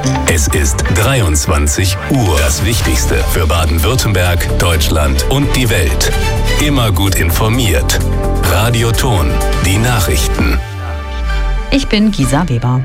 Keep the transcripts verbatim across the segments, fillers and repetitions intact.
Es ist dreiundzwanzig Uhr. Das Wichtigste für Baden-Württemberg, Deutschland und die Welt. Immer gut informiert. Radio Ton, die Nachrichten. Ich bin Gisa Weber.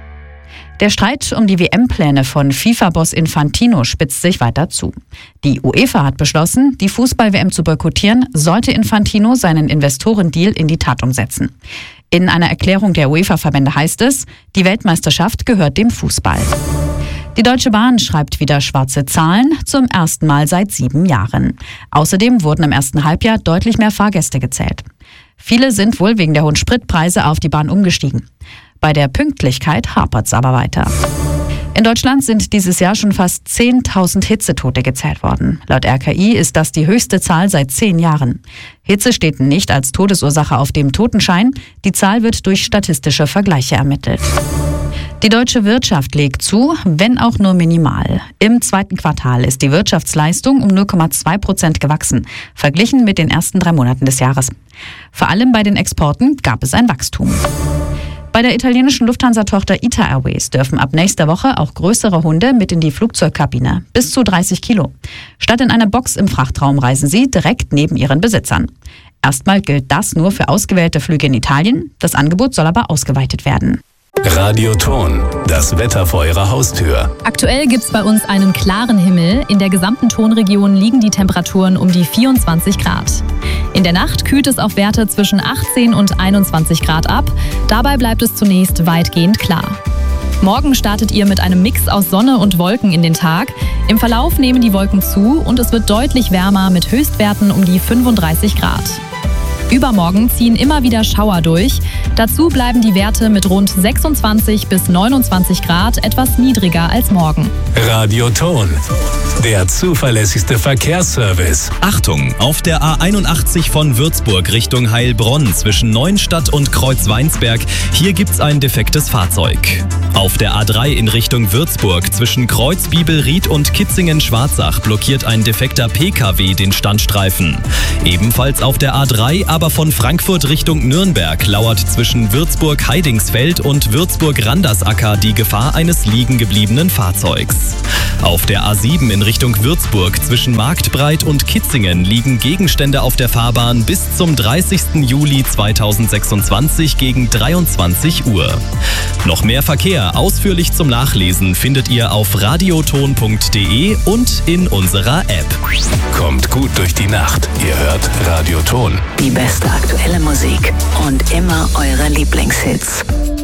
Der Streit um die W M-Pläne von FIFA-Boss Infantino spitzt sich weiter zu. Die UEFA hat beschlossen, die Fußball-W M zu boykottieren, sollte Infantino seinen Investorendeal in die Tat umsetzen. In einer Erklärung der UEFA-Verbände heißt es, die Weltmeisterschaft gehört dem Fußball. Die Deutsche Bahn schreibt wieder schwarze Zahlen, zum ersten Mal seit sieben Jahren. Außerdem wurden im ersten Halbjahr deutlich mehr Fahrgäste gezählt. Viele sind wohl wegen der hohen Spritpreise auf die Bahn umgestiegen. Bei der Pünktlichkeit hapert's aber weiter. In Deutschland sind dieses Jahr schon fast zehntausend Hitzetote gezählt worden. Laut R K I ist das die höchste Zahl seit zehn Jahren. Hitze steht nicht als Todesursache auf dem Totenschein. Die Zahl wird durch statistische Vergleiche ermittelt. Die deutsche Wirtschaft legt zu, wenn auch nur minimal. Im zweiten Quartal ist die Wirtschaftsleistung um null Komma zwei Prozent gewachsen, verglichen mit den ersten drei Monaten des Jahres. Vor allem bei den Exporten gab es ein Wachstum. Bei der italienischen Lufthansa-Tochter I T A Airways dürfen ab nächster Woche auch größere Hunde mit in die Flugzeugkabine, bis zu dreißig Kilo. Statt in einer Box im Frachtraum reisen sie direkt neben ihren Besitzern. Erstmal gilt das nur für ausgewählte Flüge in Italien, das Angebot soll aber ausgeweitet werden. Radio Ton, das Wetter vor Ihrer Haustür. Aktuell gibt's bei uns einen klaren Himmel. In der gesamten Tonregion liegen die Temperaturen um die vierundzwanzig Grad. In der Nacht kühlt es auf Werte zwischen achtzehn und einundzwanzig Grad ab. Dabei bleibt es zunächst weitgehend klar. Morgen startet ihr mit einem Mix aus Sonne und Wolken in den Tag. Im Verlauf nehmen die Wolken zu und es wird deutlich wärmer mit Höchstwerten um die fünfunddreißig Grad. Übermorgen ziehen immer wieder Schauer durch. Dazu bleiben die Werte mit rund sechsundzwanzig bis neunundzwanzig Grad etwas niedriger als morgen. Radio Ton, der zuverlässigste Verkehrsservice. Achtung, auf der A einundachtzig von Würzburg Richtung Heilbronn zwischen Neuenstadt und Kreuzweinsberg. Hier gibt's ein defektes Fahrzeug. Auf der A drei in Richtung Würzburg zwischen Kreuzbibelried und Kitzingen-Schwarzach blockiert ein defekter P K W den Standstreifen. Ebenfalls auf der A drei, aber von Frankfurt Richtung Nürnberg lauert zwischen Würzburg-Heidingsfeld und Würzburg-Randersacker die Gefahr eines liegen gebliebenen Fahrzeugs. Auf der A sieben in Richtung Würzburg zwischen Marktbreit und Kitzingen liegen Gegenstände auf der Fahrbahn bis zum dreißigsten Juli zweitausendsechsundzwanzig gegen dreiundzwanzig Uhr. Noch mehr Verkehr ausführlich zum Nachlesen findet ihr auf radioton punkt de und in unserer App. Kommt gut durch die Nacht. Ihr hört Radio Ton. Die beste aktuelle Musik und immer eure Lieblingshits.